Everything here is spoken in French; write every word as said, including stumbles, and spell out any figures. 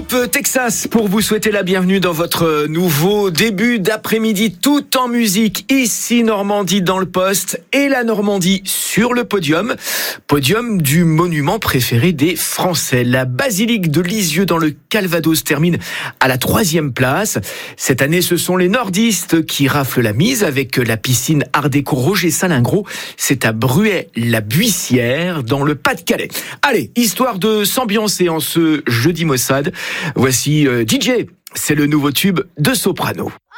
Top Texas pour vous souhaiter la bienvenue dans votre nouveau début d'après-midi tout en musique. Ici Normandie dans le poste et la Normandie sur le podium. Podium du monument préféré des Français. La basilique de Lisieux dans le Calvados termine à la troisième place. Cette année, ce sont les nordistes qui raflent la mise avec la piscine Art déco Roger Salingro. C'est à Bruay-la-Buissière dans le Pas-de-Calais. Allez, histoire de s'ambiancer en ce jeudi maussade. Voici euh, D J, c'est le nouveau tube de Soprano.